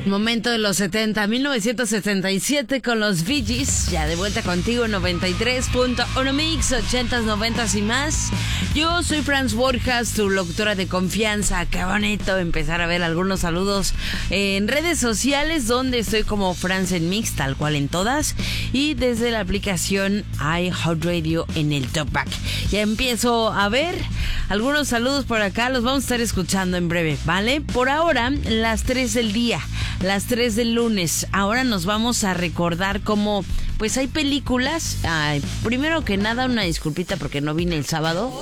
Momento de los 70, 1977 con los Bee Gees. Ya de vuelta contigo, 93.1 Mix, 80s, 90s y más. Yo soy Franz Borjas, tu locutora de confianza. Qué bonito empezar a ver algunos saludos en redes sociales, donde estoy como Franz en Mix, tal cual en todas. Y desde la aplicación iHeartRadio en el Talkback. Ya empiezo a ver algunos saludos por acá, los vamos a estar escuchando en breve, ¿vale? Por ahora, las 3 del día. Las 3 del lunes. Ahora nos vamos a recordar cómo, pues hay películas. Primero que nada, una disculpita porque no vine el sábado.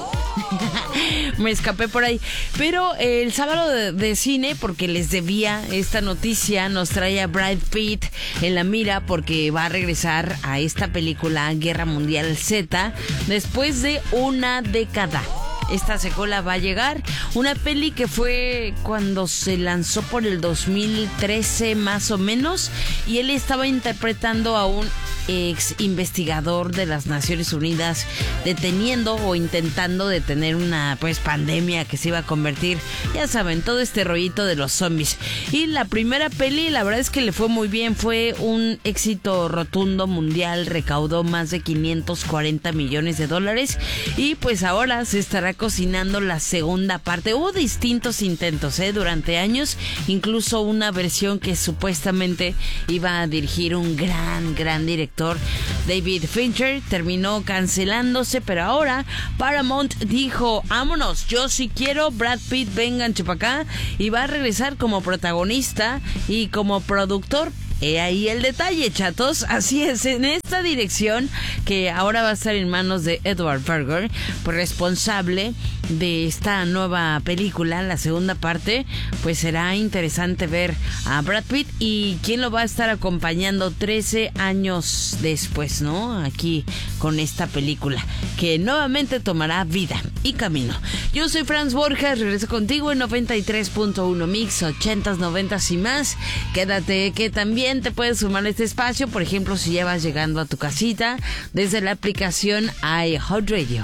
Me escapé por ahí. Pero el sábado de cine, porque les debía esta noticia, nos trae a Brad Pitt en la mira porque va a regresar a esta película Guerra Mundial Z después de una década. Esta secuela va a llegar, una peli que fue cuando se lanzó por el 2013 más o menos, y él estaba interpretando a un ex investigador de las Naciones Unidas deteniendo o intentando detener una pandemia que se iba a convertir, ya saben, todo este rollito de los zombies. Y la primera peli, la verdad es que le fue muy bien, fue un éxito rotundo mundial, recaudó más de $540 millones, y pues ahora se estará cocinando la segunda parte. Hubo distintos intentos durante años, incluso una versión que supuestamente iba a dirigir un gran director, David Fincher, terminó cancelándose, pero ahora Paramount dijo, vámonos, yo sí quiero, Brad Pitt, vengan para acá, y va a regresar como protagonista y como productor. He ahí el detalle, chatos. Así es, en esta dirección, que ahora va a estar en manos de Edward Berger, pues responsable de esta nueva película, la segunda parte, pues será interesante ver a Brad Pitt y quién lo va a estar acompañando 13 años después, ¿no? Aquí con esta película, que nuevamente tomará vida y camino. Yo soy Franz Borjas, regreso contigo en 93.1 Mix, 80s, 90s y más. Quédate, que también te puedes sumar a este espacio, por ejemplo, si ya vas llegando a tu casita desde la aplicación iHeartRadio.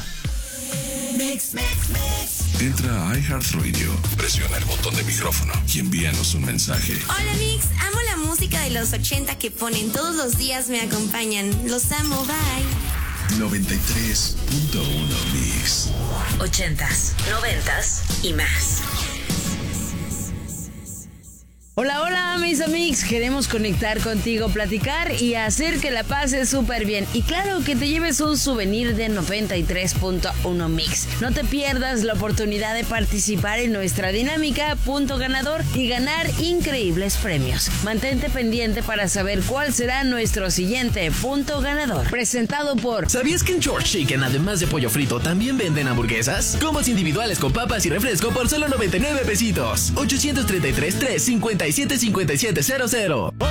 Entra a iHeartRadio, presiona el botón de micrófono y envíanos un mensaje. Hola Mix, amo la música de los 80 que ponen todos los días, me acompañan. Los amo, bye. 93.1 Mix. 80s, 90s y más. Hola, hola mis amigos, queremos conectar contigo, platicar y hacer que la pases súper bien. Y claro, que te lleves un souvenir de 93.1 Mix. No te pierdas la oportunidad de participar en nuestra dinámica Punto Ganador y ganar increíbles premios. Mantente pendiente para saber cuál será nuestro siguiente Punto Ganador. Presentado por... ¿Sabías que en George Chicken, además de pollo frito, también venden hamburguesas? Combos individuales con papas y refresco por solo 99 pesitos. 833-357-5700.